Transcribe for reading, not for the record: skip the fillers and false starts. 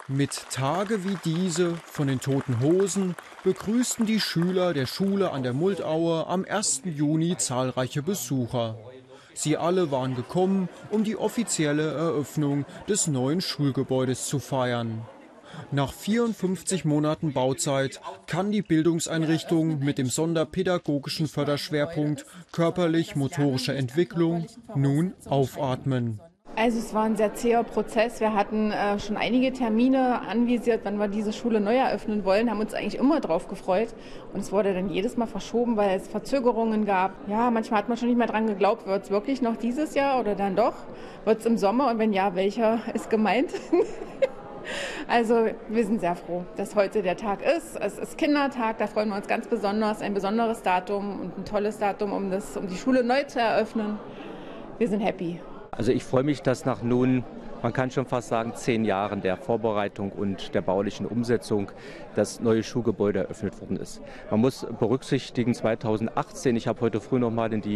Mit Tage wie diese von den Toten Hosen begrüßten die Schüler der Schule an der Muldaue am 1. Juni zahlreiche Besucher. Sie alle waren gekommen, um die offizielle Eröffnung des neuen Schulgebäudes zu feiern. Nach 54 Monaten Bauzeit kann die Bildungseinrichtung mit dem sonderpädagogischen Förderschwerpunkt körperlich-motorische Entwicklung nun aufatmen. Also es war ein sehr zäher Prozess. Wir hatten schon einige Termine anvisiert, wann wir diese Schule neu eröffnen wollen, haben uns eigentlich immer drauf gefreut. Und es wurde dann jedes Mal verschoben, weil es Verzögerungen gab. Ja, manchmal hat man schon nicht mehr dran geglaubt, wird es wirklich noch dieses Jahr oder dann doch? Wird es im Sommer und wenn ja, welcher ist gemeint? Also wir sind sehr froh, dass heute der Tag ist. Es ist Kindertag, da freuen wir uns ganz besonders. Ein besonderes Datum und ein tolles Datum, um die Schule neu zu eröffnen. Wir sind happy. Also ich freue mich, dass nach nun, man kann schon fast sagen, 10 Jahren der Vorbereitung und der baulichen Umsetzung das neue Schulgebäude eröffnet worden ist. Man muss berücksichtigen, 2018, ich habe heute früh noch mal in die